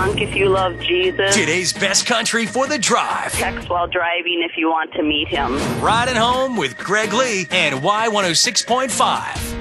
drunk if you love Jesus. Today's best country for the drive. Text while driving if you want to meet him. Riding home with Greg Lee and Y106.5.